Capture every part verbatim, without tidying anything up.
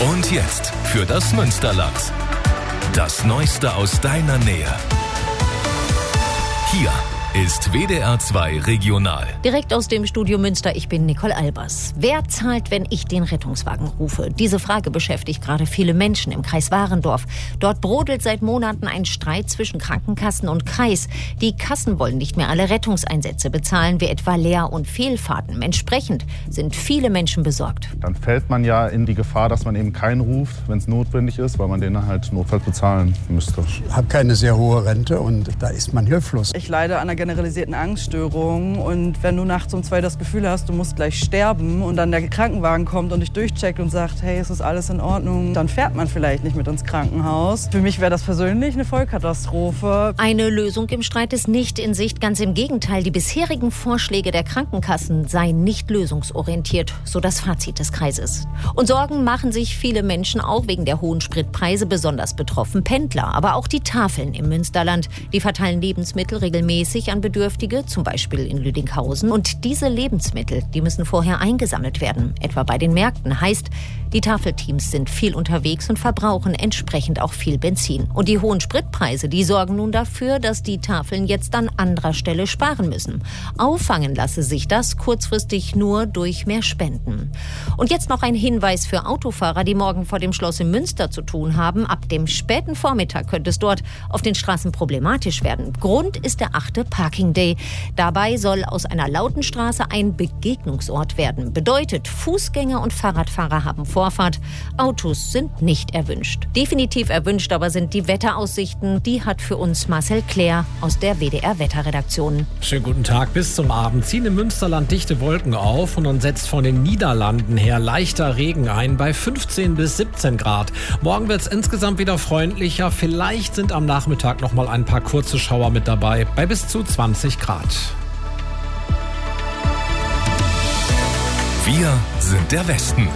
Und jetzt für das Münsterland. Das Neueste aus deiner Nähe. Hier ist W D R zwei Regional. Direkt aus dem Studio Münster, ich bin Nicole Albers. Wer zahlt, wenn ich den Rettungswagen rufe? Diese Frage beschäftigt gerade viele Menschen im Kreis Warendorf. Dort brodelt seit Monaten ein Streit zwischen Krankenkassen und Kreis. Die Kassen wollen nicht mehr alle Rettungseinsätze bezahlen, wie etwa Leer- und Fehlfahrten. Entsprechend sind viele Menschen besorgt. Dann fällt man ja in die Gefahr, dass man eben keinen ruft, wenn es notwendig ist, weil man den halt notfalls bezahlen müsste. Ich habe keine sehr hohe Rente und da ist man hilflos. Ich leide an einer generalisierten Angststörung und wenn du nachts um zwei das Gefühl hast, du musst gleich sterben und dann der Krankenwagen kommt und dich durchcheckt und sagt, hey, es ist alles in Ordnung, dann fährt man vielleicht nicht mit ins Krankenhaus. Für mich wäre das persönlich eine Vollkatastrophe. Eine Lösung im Streit ist nicht in Sicht, ganz im Gegenteil. Die bisherigen Vorschläge der Krankenkassen seien nicht lösungsorientiert, so das Fazit des Kreises. Und Sorgen machen sich viele Menschen auch wegen der hohen Spritpreise, besonders betroffen Pendler. Aber auch die Tafeln im Münsterland, die verteilen Lebensmittel regelmäßig an Bedürftige, zum Beispiel in Lüdinghausen. Und diese Lebensmittel, die müssen vorher eingesammelt werden, etwa bei den Märkten. Heißt, die Tafelteams sind viel unterwegs und verbrauchen entsprechend auch viel Benzin. Und die hohen Spritpreise, die sorgen nun dafür, dass die Tafeln jetzt an anderer Stelle sparen müssen. Auffangen lasse sich das kurzfristig nur durch mehr Spenden. Und jetzt noch ein Hinweis für Autofahrer, die morgen vor dem Schloss in Münster zu tun haben. Ab dem späten Vormittag könnte es dort auf den Straßen problematisch werden. Grund ist der achte Parking Day. Dabei soll aus einer lauten Straße ein Begegnungsort werden. Bedeutet, Fußgänger und Fahrradfahrer haben Vorfahrt. Autos sind nicht erwünscht. Definitiv erwünscht aber sind die Wetteraussichten. Die hat für uns Marcel Claire aus der W D R-Wetterredaktion. Schönen guten Tag. Bis zum Abend ziehen im Münsterland dichte Wolken auf und dann setzt von den Niederlanden her leichter Regen ein bei fünfzehn bis siebzehn Grad. Morgen wird es insgesamt wieder freundlicher. Vielleicht sind am Nachmittag noch mal ein paar kurze Schauer mit dabei bei bis zu zwanzig Grad. Wir sind der Westen.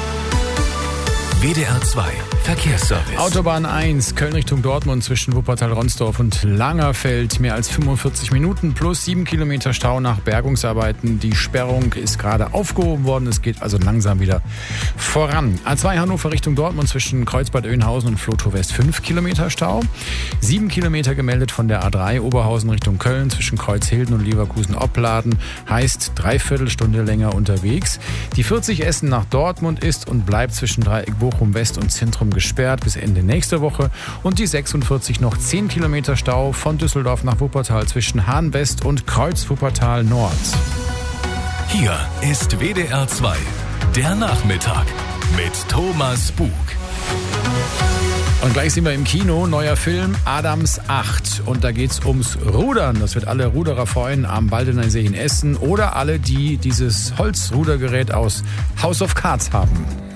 W D R zwei Verkehrsservice. Autobahn eins, Köln Richtung Dortmund zwischen Wuppertal-Ronsdorf und Langerfeld. Mehr als fünfundvierzig Minuten plus sieben Kilometer Stau nach Bergungsarbeiten. Die Sperrung ist gerade aufgehoben worden. Es geht also langsam wieder voran. A zwei Hannover Richtung Dortmund zwischen Kreuzbad Oeynhausen und Flotow West fünf Kilometer Stau. sieben Kilometer gemeldet von der A drei Oberhausen Richtung Köln zwischen Kreuzhilden und Leverkusen-Opladen. Heißt dreiviertel Stunde länger unterwegs. Die vierzig Essen nach Dortmund ist und bleibt zwischen Dreieck Bochum West und Zentrum gesperrt bis Ende nächster Woche. Und die sechsundvierzig noch zehn Kilometer Stau von Düsseldorf nach Wuppertal zwischen Hahn West und Kreuz Wuppertal Nord. Hier ist W D R zwei, der Nachmittag mit Thomas Bug. Und gleich sind wir im Kino, neuer Film Adams acht. Und da geht's ums Rudern. Das wird alle Ruderer freuen am Waldener See in Essen oder alle, die dieses Holzrudergerät aus House of Cards haben.